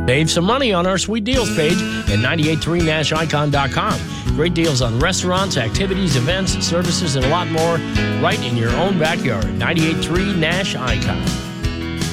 Save some money on our sweet deals page at 983nashicon.com. Great deals on restaurants, activities, events, services, and a lot more right in your own backyard. 983 Nash Icon.